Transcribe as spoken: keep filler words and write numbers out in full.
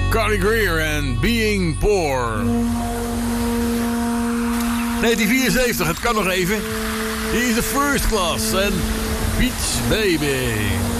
Carly Greer en Being Poor. negentien vierenzeventig, het kan nog even. Hier is de First Class en Beach Baby.